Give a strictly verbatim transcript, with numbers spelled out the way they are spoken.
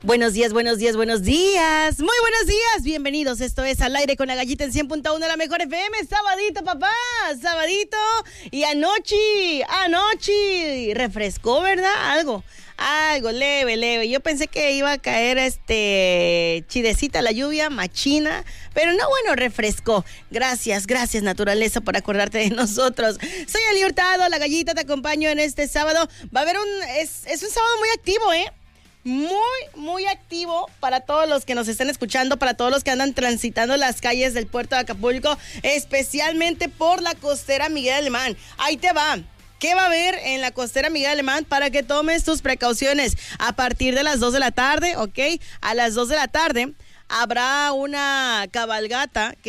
Buenos días, buenos días, buenos días. Muy buenos días. Bienvenidos. Esto es Al Aire con la Gallita en cien punto uno, la mejor F M. Sabadito, papá. Sabadito. Y anoche, anoche, refrescó, ¿verdad? Algo. Algo leve, leve. Yo pensé que iba a caer este chidecita la lluvia, machina, pero no, bueno, refrescó. Gracias, gracias naturaleza por acordarte de nosotros. Soy Ali Hurtado, la Gallita, te acompaño en este sábado. Va a haber un, es, es un sábado muy activo, ¿eh? Muy, muy activo para todos los que nos están escuchando, para todos los que andan transitando las calles del puerto de Acapulco, especialmente por la costera Miguel Alemán. Ahí te va. ¿Qué va a haber en la costera Miguel Alemán para que tomes tus precauciones? A partir de las dos de la tarde, ¿ok? A las dos de la tarde habrá una cabalgata que